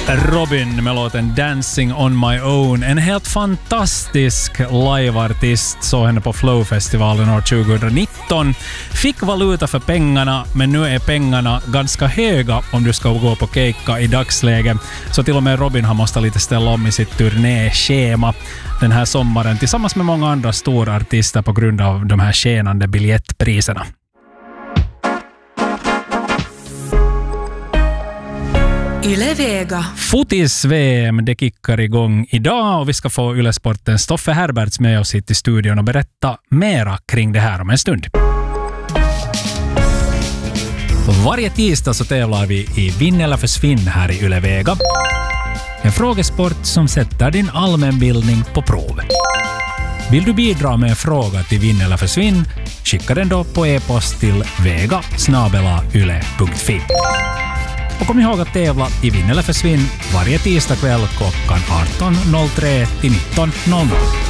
Robin med låten Dancing on my own. En helt fantastisk liveartist. Såg henne på Flow-festivalen år 2019. Fick valuta för pengarna, men nu är pengarna ganska höga om du ska gå på keikka i dagsläge. Så till och med Robin har måste lite ställa om i sitt turnéschema den här sommaren tillsammans med många andra stora artister på grund av de här tjänande biljettpriserna. Yle Vega. Fotis-VM, det kickar igång idag och vi ska få Yle Sportens Stoffe Herberts med oss hit i studion och berätta mera kring det här om en stund. Varje tisdag så tävlar vi i Vinn eller försvinn här i Yle Vega. En frågesport som sätter din allmänbildning på prov. Vill du bidra med en fråga till Vinn eller försvinn, skicka den då på e-post till vega@yle.fi. Och kom ihåg att tävla i Vinn eller försvinn varje tisdag kväll klockan 18.03 till 19.00.